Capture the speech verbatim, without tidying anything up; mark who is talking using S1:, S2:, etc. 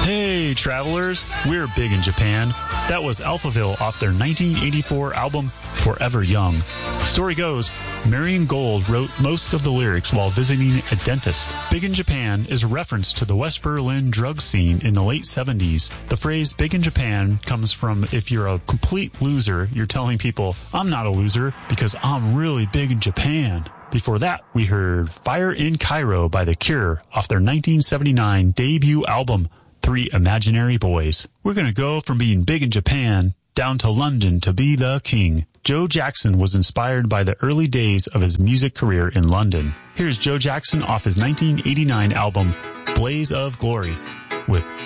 S1: Hey, travelers, we're big in Japan. That was Alphaville off their nineteen eighty-four album, Forever Young. Story goes, Marion Gold wrote most of the lyrics while visiting a dentist. Big in Japan is a reference to the West Berlin drug scene in the late seventies. The phrase big in Japan comes from if you're a complete loser, you're telling people, I'm not a loser because I'm really big in Japan. Before that, we heard Fire in Cairo by The Cure off their nineteen seventy-nine debut album, Three Imaginary Boys. We're going to go from being big in Japan down to London to be the king. Joe Jackson was inspired by the early days of his music career in London. Here's Joe Jackson off his nineteen eighty-nine album, Blaze of Glory, with